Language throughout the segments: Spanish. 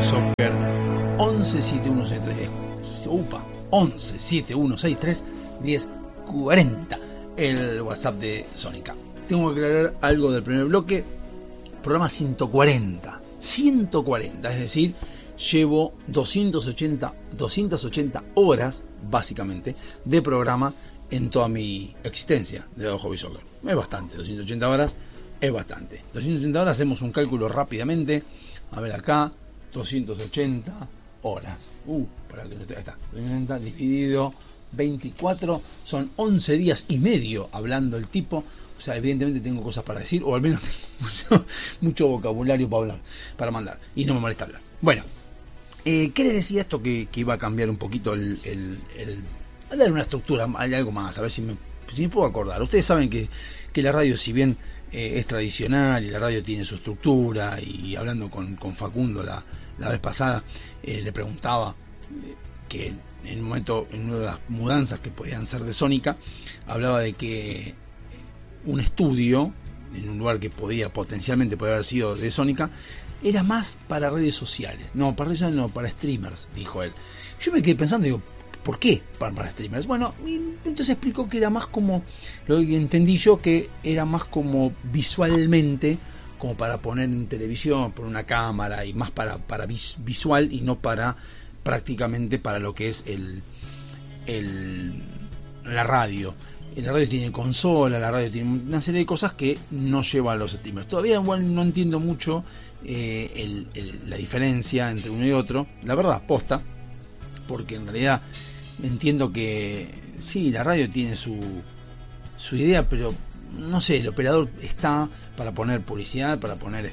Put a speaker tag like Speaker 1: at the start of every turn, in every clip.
Speaker 1: Soccer 117163 117163 1040, el WhatsApp de Sónica. Tengo que aclarar algo del primer bloque. Programa 140, es decir, llevo 280 horas, básicamente, de programa en toda mi existencia de Hobby Soccer. Es bastante, 280 horas es bastante. 280 horas, hacemos un cálculo rápidamente. A ver acá, 280 horas. Para que no esté, ahí está. 280 dividido 24, son 11 días y medio hablando el tipo. O sea, evidentemente tengo cosas para decir, o al menos tengo mucho vocabulario para hablar, para mandar, y no me molesta hablar. Bueno, ¿qué les decía esto? Que iba a cambiar un poquito a dar una estructura, algo más, a ver si me puedo acordar. Ustedes saben que la radio, si bien es tradicional y la radio tiene su estructura, y hablando con Facundo la vez pasada, le preguntaba que en un momento, en una de las mudanzas que podían ser de Sónica, hablaba de que un estudio en un lugar que potencialmente podía haber sido de Sónica era más para redes sociales. No, para redes sociales no, para streamers, dijo él. Yo me quedé pensando, digo, ¿por qué para streamers? Bueno, y entonces explicó que era más como, lo que entendí yo, que era más como visualmente, como para poner en televisión, por una cámara, y más para visual, y no para prácticamente para lo que es la radio. La radio tiene consola, la radio tiene una serie de cosas que no lleva a los streamers. Todavía igual no entiendo mucho la diferencia entre uno y otro, la verdad, posta, porque en realidad entiendo que sí, la radio tiene su idea, pero no sé, el operador está para poner publicidad, para poner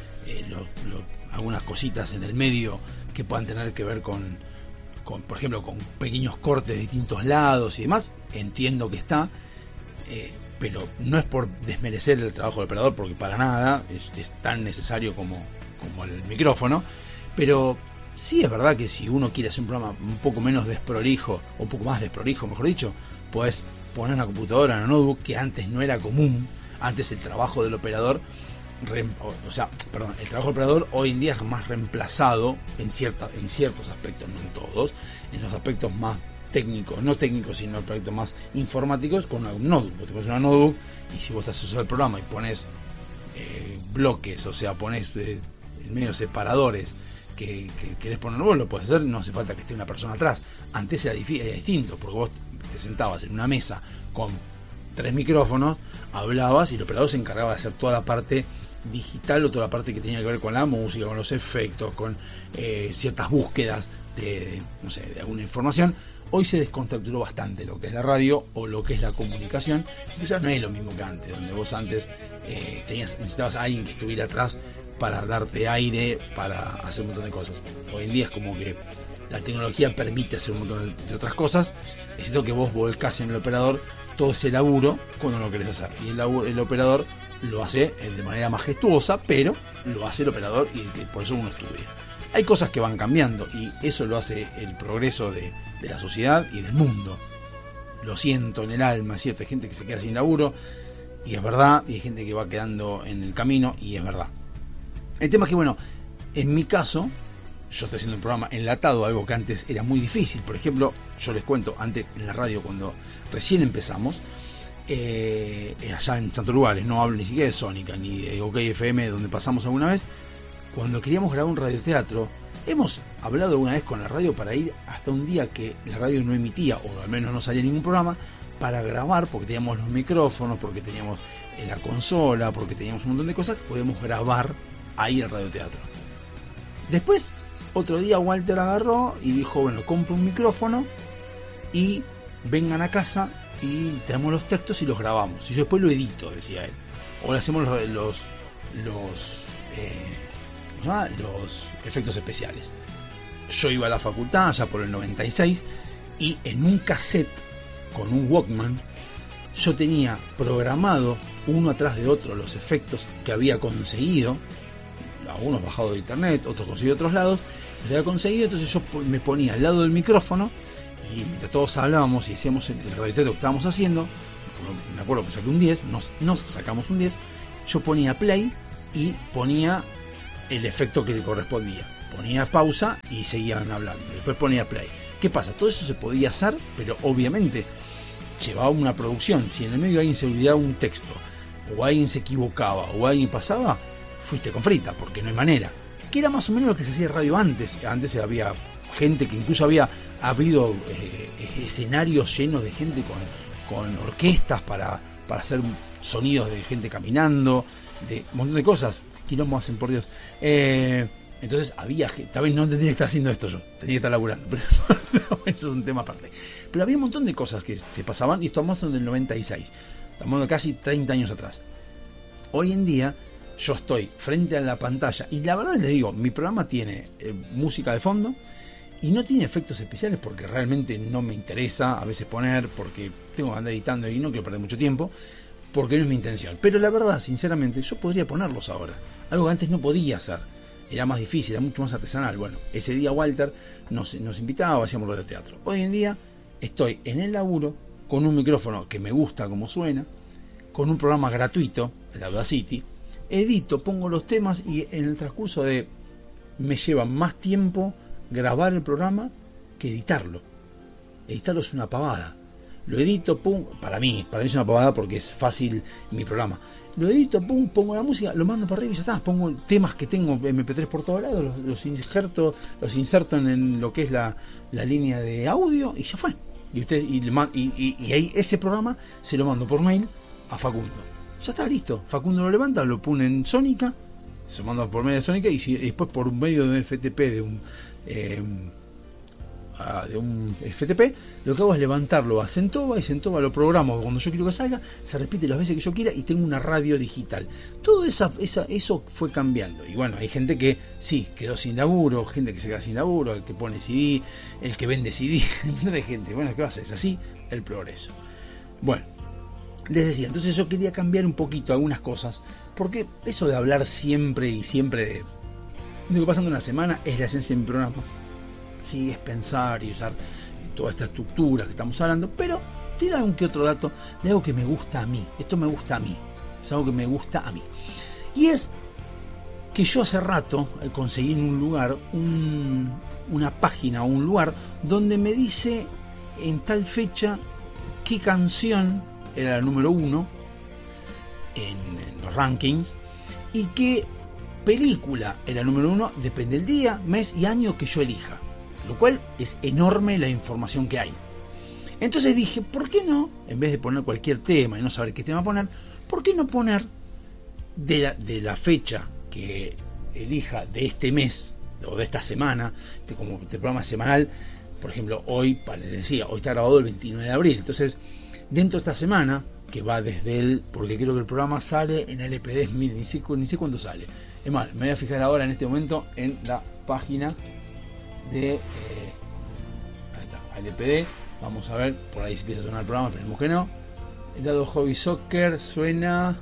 Speaker 1: algunas cositas en el medio que puedan tener que ver con por ejemplo, con pequeños cortes de distintos lados y demás. Entiendo que está, pero no es por desmerecer el trabajo del operador, porque para nada es tan necesario como el micrófono. Pero sí es verdad que si uno quiere hacer un programa un poco menos desprolijo, o un poco más desprolijo, mejor dicho, podés poner una computadora en un notebook, que antes no era común. Antes el trabajo del operador, el trabajo del operador hoy en día es más reemplazado en ciertos aspectos, no en todos, en los aspectos más técnicos, no técnicos, sino aspectos más informáticos, con un notebook. Vos te pones una notebook, y si vos estás usando el programa y pones bloques, o sea, pones en medio separadores que querés poner, vos lo podés hacer, no hace falta que esté una persona atrás. Antes era distinto, porque vos te sentabas en una mesa con 3 micrófonos, hablabas, y el operador se encargaba de hacer toda la parte digital, o toda la parte que tenía que ver con la música, con los efectos, con ciertas búsquedas de alguna información. Hoy se descontracturó bastante lo que es la radio o lo que es la comunicación. Ya no es lo mismo que antes, donde vos antes necesitabas a alguien que estuviera atrás para darte aire, para hacer un montón de cosas. Hoy en día es como que la tecnología permite hacer un montón de otras cosas, excepto que vos volcás en el operador todo ese laburo cuando lo querés hacer. Y el operador lo hace de manera majestuosa, pero lo hace el operador, y por eso uno estudia. Hay cosas que van cambiando, y eso lo hace el progreso de la sociedad y del mundo. Lo siento en el alma, es cierto, hay gente que se queda sin laburo, y es verdad, y hay gente que va quedando en el camino, y es verdad. El tema es que, bueno, en mi caso, yo estoy haciendo un programa enlatado, algo que antes era muy difícil. Por ejemplo, yo les cuento, antes en la radio, cuando recién empezamos, allá en Santo Lugares, no hablo ni siquiera de Sónica ni de OK FM, donde pasamos alguna vez, cuando queríamos grabar un radioteatro, hemos hablado alguna vez con la radio para ir hasta un día que la radio no emitía, o al menos no salía ningún programa, para grabar, porque teníamos los micrófonos, porque teníamos la consola, porque teníamos un montón de cosas que podíamos grabar ahí en el radioteatro. Después, otro día Walter agarró y dijo, bueno, compro un micrófono y vengan a casa y tenemos los textos y los grabamos, y yo después lo edito, decía él, o le hacemos los efectos especiales. Yo iba a la facultad ya por el 96, y en un cassette con un Walkman yo tenía programado uno atrás de otro los efectos que había conseguido, algunos bajados de internet, otros conseguidos de otros lados, los había conseguido. Entonces yo me ponía al lado del micrófono, y mientras todos hablábamos y hacíamos el radioteatro que estábamos haciendo, me acuerdo que saqué un 10, nos sacamos un 10, yo ponía play y ponía el efecto que le correspondía. ponía pausa y seguían hablando, después ponía play. ¿Qué pasa? Todo eso se podía hacer, pero obviamente llevaba una producción. Si en el medio alguien se olvidaba un texto, o alguien se equivocaba, o alguien pasaba, fuiste con frita, porque no hay manera. Que era más o menos lo que se hacía en radio antes. Antes había gente que incluso había habido escenarios llenos de gente con orquestas para hacer sonidos de gente caminando, de un montón de cosas. Quilombo hacen, por Dios. Entonces había gente, tal vez no tendría que estar haciendo esto yo, tendría que estar laburando, pero eso es un tema aparte. Pero había un montón de cosas que se pasaban, y estamos en el 96, estamos casi 30 años atrás. Hoy en día yo estoy frente a la pantalla y la verdad les digo, mi programa tiene música de fondo y no tiene efectos especiales porque realmente no me interesa a veces poner, porque tengo que andar editando y no quiero perder mucho tiempo, porque no es mi intención. Pero la verdad, sinceramente, yo podría ponerlos ahora, algo que antes no podía hacer. Era más difícil, era mucho más artesanal. Bueno, ese día Walter nos invitaba, hacíamos lo de teatro. Hoy en día estoy en el laburo con un micrófono que me gusta como suena, con un programa gratuito, el Audacity, edito, pongo los temas y en el transcurso de... me lleva más tiempo grabar el programa que editarlo. Editarlo es una pavada. Lo edito, pum, para mí es una pavada porque es fácil mi programa. Lo edito, pum, pongo la música, lo mando para arriba y ya está. Pongo temas que tengo MP3 por todos lados, los inserto en lo que es la línea de audio y ya fue. Y ahí ese programa se lo mando por mail a Facundo. Ya está listo. Facundo lo levanta, lo pone en Sónica, se lo manda por medio de Sónica y después por medio de un FTP de un FTP, lo que hago es levantarlo a Centova y Centova lo programo cuando yo quiero que salga, se repite las veces que yo quiera y tengo una radio digital. Todo eso fue cambiando. Y bueno, hay gente que sí, quedó sin laburo, gente que se queda sin laburo, el que pone CD, el que vende CD, un montón de gente. Bueno, ¿qué va a hacer? Es así el progreso. Bueno, les decía, entonces yo quería cambiar un poquito algunas cosas, porque eso de hablar siempre y siempre de lo que pasa en una semana es la esencia de mi programa. Sí, es pensar y usar toda esta estructura que estamos hablando, pero tiene algún que otro dato de algo que me gusta a mí. Esto me gusta a mí, es algo que me gusta a mí. Y es que yo hace rato conseguí en un lugar una página o un lugar donde me dice en tal fecha qué canción era la número 1 en los rankings y qué película era la número 1, depende del día, mes y año que yo elija. Lo cual es enorme la información que hay. Entonces dije, ¿por qué no? En vez de poner cualquier tema y no saber qué tema poner, ¿por qué no poner de la fecha que elija de este mes o de esta semana, como este programa semanal? Por ejemplo, hoy, les decía, hoy está grabado el 29 de abril. Entonces, dentro de esta semana, que va desde porque creo que el programa sale en LPD, ni sé cuándo sale. Es más, me voy a fijar ahora en este momento en la página de ahí está, LPD. Vamos a ver, por ahí se empieza a sonar el programa, esperemos que no. El Dado Hobby Soccer suena,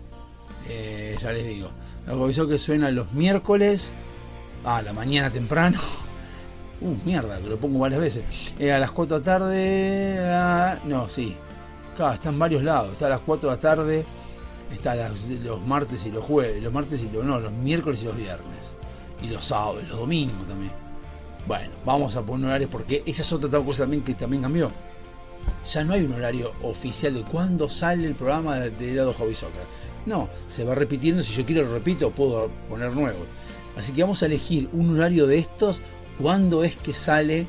Speaker 1: ya les digo, el Dado Hobby Soccer suena los miércoles a la mañana temprano. Mierda, que lo pongo varias veces. A las 4 de la tarde, no, sí, claro, está en varios lados. Está a las 4 de la tarde, está los martes y los jueves, los miércoles y los viernes, y los sábados, y los domingos también. Bueno, vamos a poner horarios porque esa es otra cosa también que también cambió. Ya no hay un horario oficial de cuándo sale el programa de Dado Hobby Soccer. No, se va repitiendo. Si yo quiero lo repito, puedo poner nuevo. Así que vamos a elegir un horario de estos. Cuándo es que sale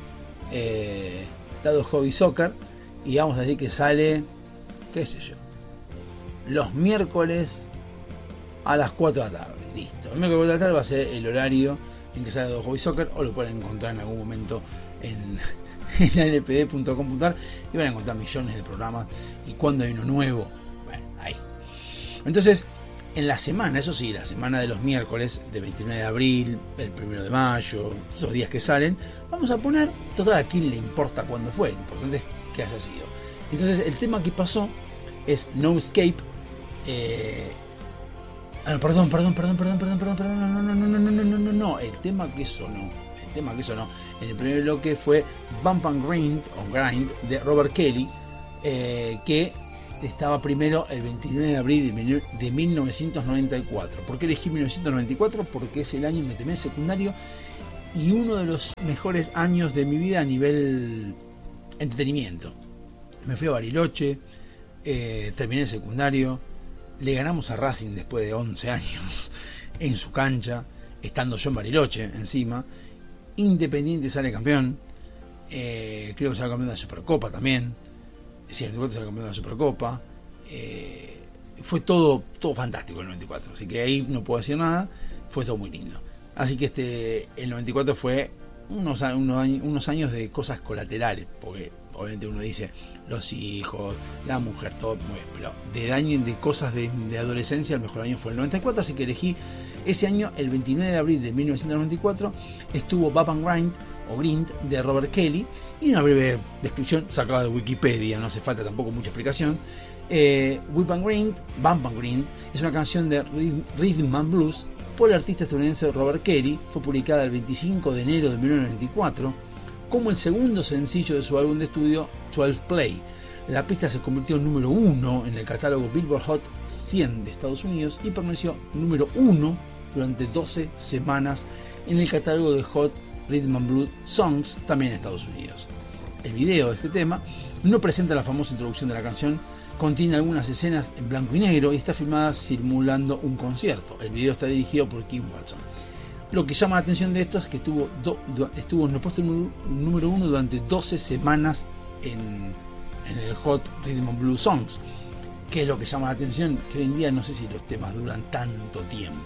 Speaker 1: Dado Hobby Soccer. Y vamos a decir que sale, qué sé yo, los miércoles a las 4 de la tarde. Listo. El miércoles a las 4 de la tarde va a ser el horario en que sale Dado Hobby Soccer, o lo pueden encontrar en algún momento en lpd.com.ar y van a encontrar millones de programas. Y cuando hay uno nuevo, bueno, ahí. Entonces, en la semana, eso sí, la semana de los miércoles, de 29 de abril, el 1 de mayo, esos días que salen, vamos a poner, total, a quién le importa cuándo fue, lo importante es que haya sido. Entonces, el tema que pasó es No Escape. Perdón, no, el tema que sonó en el primer bloque fue Bump and Grind de Robert Kelly, que estaba primero el 29 de abril de 1994. ¿Por qué elegí 1994? Porque es el año en que terminé el secundario y uno de los mejores años de mi vida a nivel entretenimiento. Me fui a Bariloche, terminé el secundario, le ganamos a Racing después de 11 años en su cancha, estando yo en Bariloche encima. Independiente sale campeón, creo que sale campeón de la Supercopa también. Sí, el 94 sale campeón de la Supercopa. Fue todo fantástico el 94, así que ahí no puedo decir nada, fue todo muy lindo. Así que el 94 fue unos años de cosas colaterales, porque obviamente uno dice los hijos, la mujer, todo muy bien, pero de cosas de adolescencia, el mejor año fue el 94, así que elegí ese año. El 29 de abril de 1994 estuvo Bump and Grind de Robert Kelly, y una breve descripción sacada de Wikipedia, no hace falta tampoco mucha explicación. Bump and Grind es una canción de Rhythm and Blues por el artista estadounidense Robert Kelly. Fue publicada el 25 de enero de 1994 como el segundo sencillo de su álbum de estudio 12 Play. La pista se convirtió en número 1 en el catálogo Billboard Hot 100 de Estados Unidos y permaneció número 1 durante 12 semanas en el catálogo de Hot Rhythm and Blues Songs, también en Estados Unidos. El video de este tema no presenta la famosa introducción de la canción, contiene algunas escenas en blanco y negro y está filmada simulando un concierto. El video está dirigido por Kim Watson. Lo que llama la atención de esto es que estuvo en el puesto número 1 durante 12 semanas en el Hot Rhythm and Blues Songs. ¿Qué es lo que llama la atención? Que hoy en día no sé si los temas duran tanto tiempo.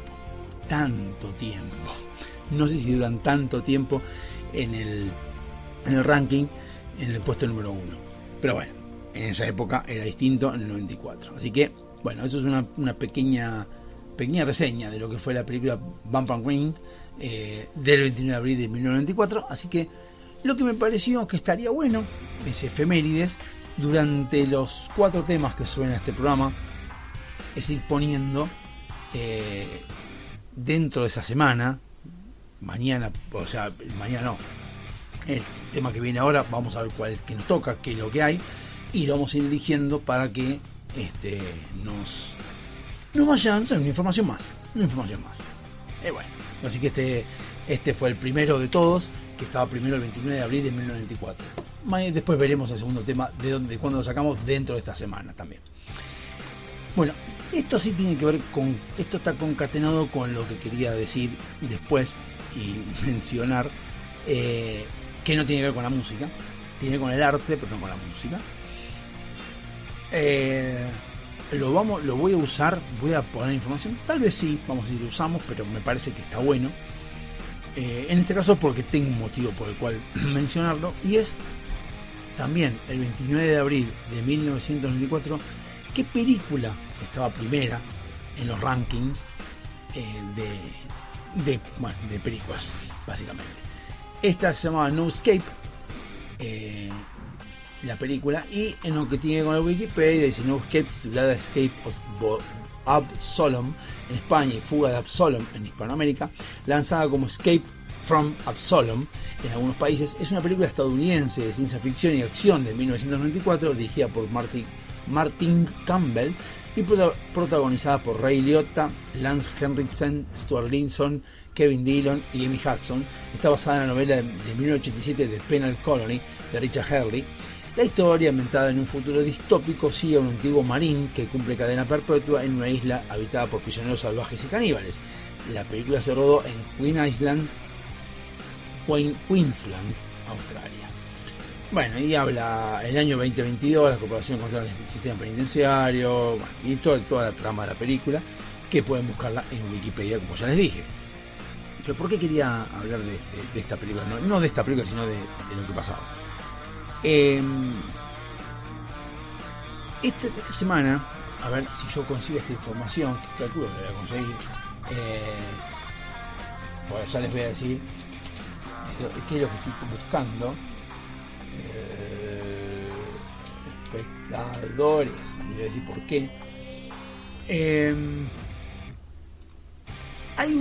Speaker 1: No sé si duran tanto tiempo en el ranking, en el puesto número 1. Pero bueno, en esa época era distinto, en el 94. Así que, bueno, eso es una pequeña reseña de lo que fue la película Bump and Grind del 29 de abril de 1994. Así que lo que me pareció que estaría bueno es efemérides durante los 4 temas que suenan a este programa, es ir poniendo dentro de esa semana, mañana no, el tema que viene ahora, vamos a ver cuál es que nos toca, qué es lo que hay, y lo vamos a ir eligiendo para que nos vayan, una información más. Bueno, así que este fue el primero de todos, que estaba primero el 29 de abril de 1994. Después veremos el segundo tema de cuándo lo sacamos dentro de esta semana también. Bueno, esto sí tiene que ver esto está concatenado con lo que quería decir después y mencionar, que no tiene que ver con la música, tiene que ver con el arte, pero no con la música. Lo voy a usar, voy a poner información, tal vez sí, vamos a ir, lo usamos, pero me parece que está bueno, en este caso porque tengo un motivo por el cual mencionarlo, y es también el 29 de abril de 1994, qué película estaba primera en los rankings de películas, básicamente. Esta se llamaba No Escape, la película, y en lo que tiene con la Wikipedia dice No Escape, titulada Escape of Absalom en España y Fuga de Absalom en Hispanoamérica, lanzada como Escape from Absalom en algunos países. Es una película estadounidense de ciencia ficción y acción de 1994, dirigida por Martin Campbell y protagonizada por Ray Liotta, Lance Henriksen, Stuart Linson, Kevin Dillon y Amy Hudson. Está basada en la novela de 1987 de Penal Colony de Richard Hurley. La historia, ambientada en un futuro distópico, sigue a un antiguo marín que cumple cadena perpetua en una isla habitada por prisioneros salvajes y caníbales. La película se rodó en Queensland, Australia. Bueno, y habla el año 2022, la Corporación contra el Sistema Penitenciario, y toda la trama de la película, que pueden buscarla en Wikipedia, como ya les dije. Pero ¿por qué quería hablar de esta película? No de esta película, sino de lo que pasaba. Esta semana, a ver si yo consigo esta información, que calculo que voy a conseguir, pues ya les voy a decir qué es lo que estoy buscando. Espectadores, y voy a decir por qué. Hay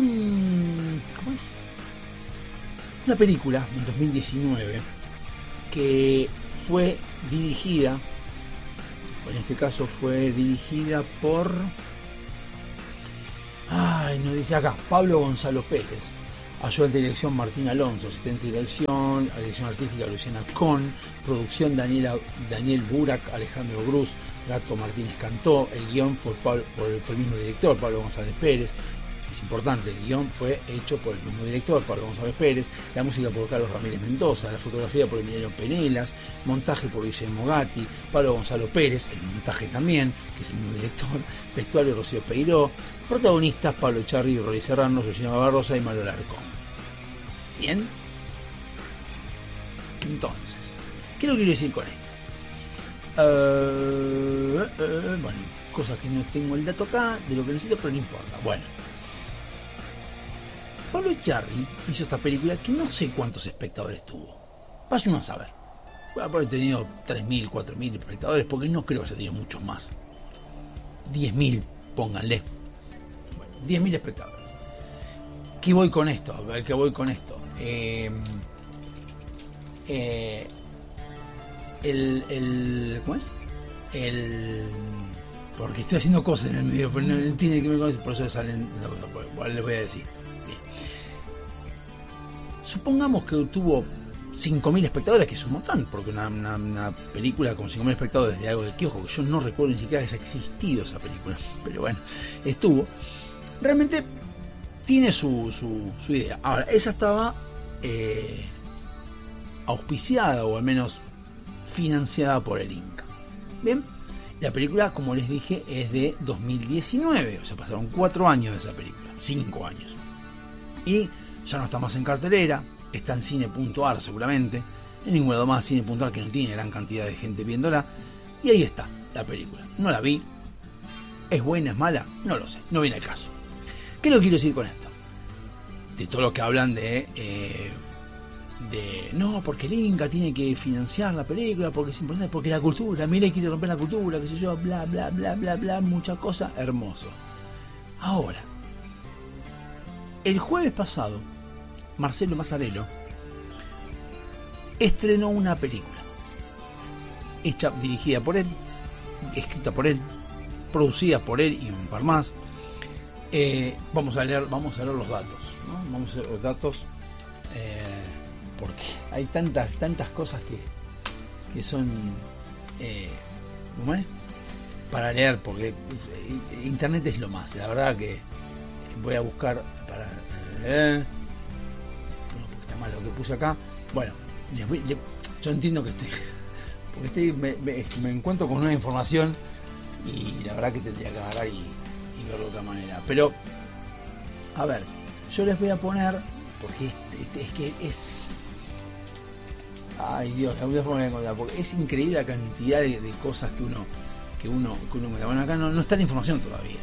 Speaker 1: una película en 2019 que fue dirigida, en este caso fue dirigida por, no dice acá, Pablo Gonzalo Pérez. Ayudante de dirección Martín Alonso, asistente de dirección artística Luciana Con, producción Daniel Burak, Alejandro Gruz, Gato Martínez Cantó, el guión fue por el mismo director, Pablo González Pérez. Es importante, el guión fue hecho por el mismo director, Pablo González Pérez, la música por Carlos Ramírez Mendoza, la fotografía por Emiliano Penelas, montaje por Guillermo Gatti, Pablo Gonzalo Pérez, el montaje también, que es el mismo director, vestuario Rocío Peiró, protagonistas Pablo Echarri, Rory Serrano, Georgina Barrosa y Manuel Alarcón. Bien. Entonces, ¿qué es lo que quiero decir con esto? Bueno, cosas que no tengo el dato acá, de lo que necesito, pero no importa. Bueno. Pablo Echarri hizo esta película que no sé cuántos espectadores tuvo. Vaya uno a saber. Puede haber tenido 3.000, 4.000 espectadores, porque no creo que haya tenido muchos más. 10.000, pónganle. Bueno, 10.000 espectadores. ¿Qué voy con esto? ¿Qué voy con esto? ¿Cómo es? Porque estoy haciendo cosas en el medio, pero no tiene que ver con eso, por eso salen. Les voy a decir. Supongamos que tuvo 5.000 espectadores, que es un montón, porque una película con 5.000 espectadores de algo de kiosco, que yo no recuerdo ni siquiera que haya existido esa película, pero bueno, estuvo. Realmente tiene su idea. Ahora, esa estaba auspiciada, o al menos financiada por el Inca. Bien, la película, como les dije, es de 2019, o sea, pasaron 4 años de esa película, 5 años. Y ya no está más en cartelera, está en cine.ar seguramente, en ningún lado más, cine.ar, que no tiene gran cantidad de gente viéndola, y ahí está la película. No la vi, ¿es buena, es mala? No lo sé, no viene al caso. ¿Qué es lo que quiero decir con esto? De todo lo que hablan de no, porque el Inca tiene que financiar la película, porque es importante, porque la cultura, mire, quiere romper la cultura, qué sé yo, bla, bla, bla, bla, bla, mucha cosa, hermoso. Ahora, el jueves pasado, Marcelo Mazzarello estrenó una película hecha, dirigida por él, escrita por él, producida por él y un par más. Vamos a leer los datos, ¿no? Vamos a leer los datos, porque hay tantas cosas que son ¿cómo es? Para leer, porque internet es lo más. La verdad que voy a buscar para porque está mal lo que puse acá. Bueno, yo entiendo que porque me encuentro con una información y la verdad que tendría que agarrar y verlo de otra manera. Pero a ver, yo les voy a poner, porque es que es, ay Dios, la voy a poner en contra, porque es increíble la cantidad de cosas que uno me da. Bueno, acá no está la información todavía.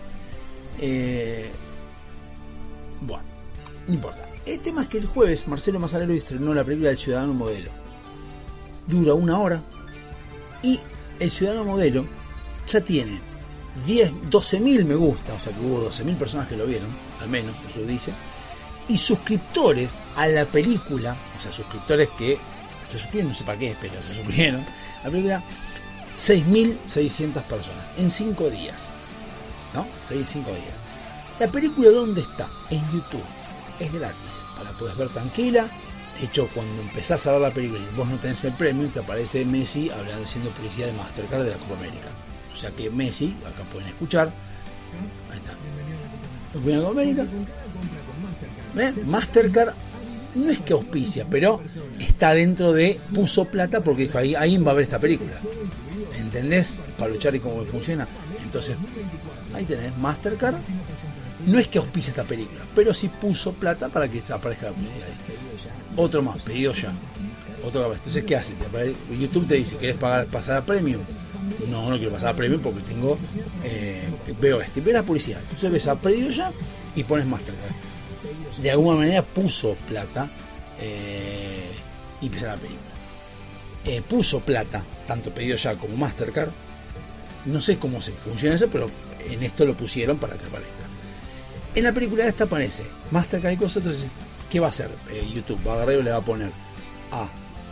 Speaker 1: Bueno, no importa. El tema es que el jueves Marcelo Mazzarello estrenó la película El Ciudadano Modelo. Dura 1 hora y El Ciudadano Modelo ya tiene 12.000 me gusta, o sea que hubo 12.000 personas que lo vieron, al menos eso dice, y suscriptores a la película, o sea, suscriptores que se suscriben, no sé para qué, pero se suscribieron a la película, 6.600 personas en 5 días, ¿no? 5 días. La película, ¿dónde está? En YouTube. Es gratis, la puedes ver tranquila. De hecho, cuando empezás a ver la película y vos no tenés el premium, te aparece Messi haciendo publicidad de Mastercard de la Copa América. O sea que Messi, acá pueden escuchar. Ahí está. ¿La Copa América? Mastercard no es que auspicia, pero está dentro de puso plata porque dijo, ahí va a ver esta película. ¿Entendés? Para luchar y cómo funciona. Entonces, ahí tenés Mastercard. No es que auspicia esta película, pero sí puso plata para que aparezca la publicidad. Otro más, pedido ya. Otro más. Entonces, ¿qué hace? YouTube te dice, ¿querés pasar a Premium? No quiero pasar a Premium porque tengo veo la publicidad. Entonces ves a pedido ya y pones Mastercard. De alguna manera puso plata y empieza la película. Puso plata, tanto pedido ya como Mastercard. No sé cómo se funciona eso, pero en esto lo pusieron para que aparezca. En la película esta aparece Mastercard y cosas. Entonces, ¿qué va a hacer? YouTube va a agarrar y le va a poner a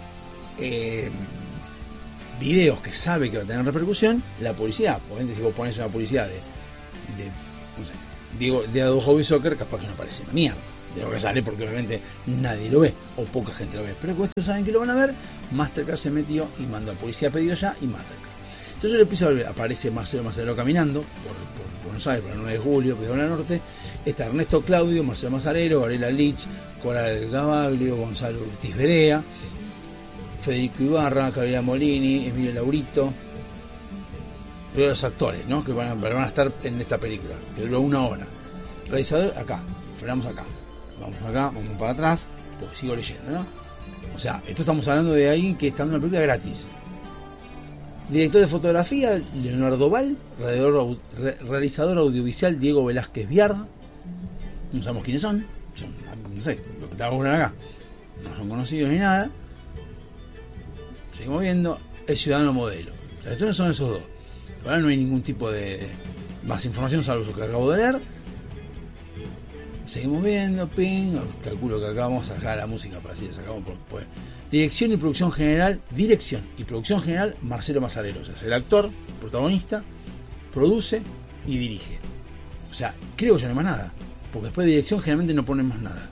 Speaker 1: videos que sabe que va a tener repercusión la publicidad. Obviamente, si vos pones una publicidad de no sé, de Hobby Soccer, capaz que no aparece una mierda, de lo que sale, porque obviamente nadie lo ve, o poca gente lo ve. Pero con esto saben que lo van a ver, Mastercard se metió y mandó a policía pedido ya y Mastercard. Entonces el episodio aparece Marcelo Mazzarello caminando por Buenos Aires, por el 9 de julio, Pedrola Norte. Está Ernesto Claudio, Marcelo Mazzarello, Gabriela Lich, Coral Gabaglio, Gonzalo Ortiz Berea, Federico Ibarra, Carolina Molini, Emilio Laurito, los actores, ¿no?, que van a estar en esta película, que duró 1 hora. Realizador, acá, frenamos acá, vamos para atrás, porque sigo leyendo, ¿no? O sea, esto estamos hablando de alguien que está en una película gratis. Director de fotografía, Leonardo Val. Realizador audiovisual, Diego Velázquez Viard. No sabemos quiénes son, no sé, lo que trabajan acá. No son conocidos ni nada. Seguimos viendo El Ciudadano Modelo. O sea, estos son esos dos. Ahora no hay ningún tipo de más información salvo lo que acabo de leer. Seguimos viendo, calculo que acá vamos a sacar la música para así la sacamos pues. Dirección y producción general, Marcelo Mazzarello. O sea, es el actor, protagonista, produce y dirige. O sea, creo que ya no hay más nada, porque después de dirección generalmente no ponen más nada.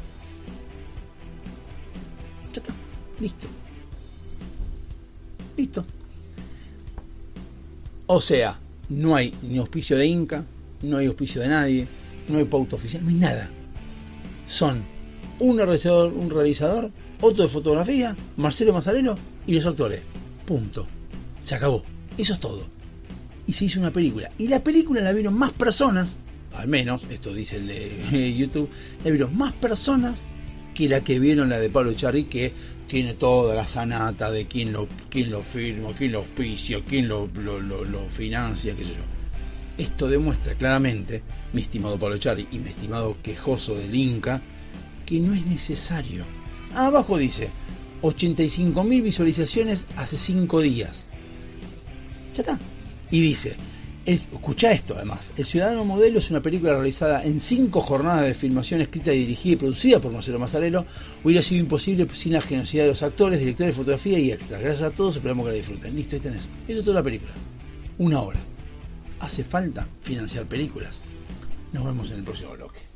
Speaker 1: Ya está, listo. O sea, no hay ni auspicio de Inca, no hay auspicio de nadie, no hay pauta oficial, no hay nada. Son un realizador, otro de fotografía, Marcelo Mazzarello y los actores. Punto. Se acabó. Eso es todo. Y se hizo una película. Y la película la vieron más personas, al menos, esto dice el de YouTube, la vieron más personas que la que vieron la de Pablo Echarri, que tiene toda la sanata de quién lo firma, quién lo auspicia, quién lo financia, qué sé yo. Esto demuestra claramente, mi estimado Pablo Echarri y mi estimado quejoso del Inca, que no es necesario. Abajo dice 85.000 visualizaciones hace 5 días. Ya está. Y dice, escucha esto además, El Ciudadano Modelo es una película realizada en 5 jornadas de filmación, escrita, dirigida y producida por Marcelo Mazzarello. Hubiera sido imposible sin la generosidad de los actores, directores de fotografía y extras. Gracias a todos, esperamos que la disfruten. Listo, ahí tenés. Eso es toda la película. 1 hora. ¿Hace falta financiar películas? Nos vemos en el próximo bloque.